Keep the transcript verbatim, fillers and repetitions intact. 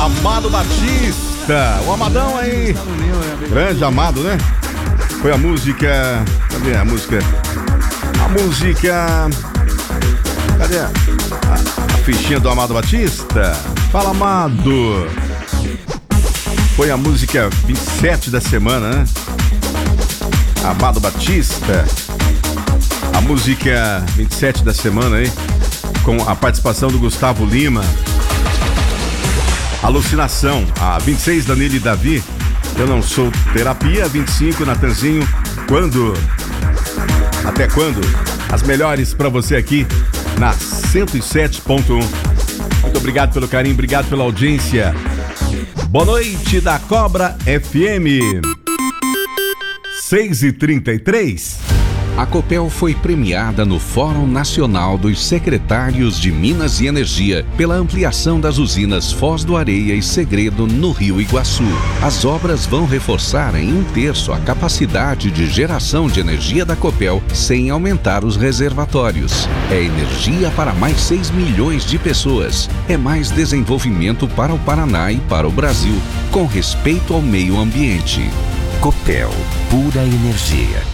Amado Batista, o Amadão aí, grande Amado, né? Foi a música, cadê a música? A música, cadê a, a, a fichinha do Amado Batista? Fala, Amado. Foi a música vinte e sete da semana, né? Amado Batista. A música vinte e sete da semana aí, com a participação do Gustavo Lima. Alucinação. A vinte e seis, Danilo e Davi. Eu não sou terapia. vinte e cinco, Natanzinho. Quando? Até quando? As melhores pra você aqui na cento e sete ponto um. Muito obrigado pelo carinho, obrigado pela audiência. Boa noite da Cobra F M. seis e trinta e três. A Copel foi premiada no Fórum Nacional dos Secretários de Minas e Energia pela ampliação das usinas Foz do Areia e Segredo no Rio Iguaçu. As obras vão reforçar em um terço a capacidade de geração de energia da Copel sem aumentar os reservatórios. É energia para mais seis milhões de pessoas. É mais desenvolvimento para o Paraná e para o Brasil, com respeito ao meio ambiente. Copel, pura energia.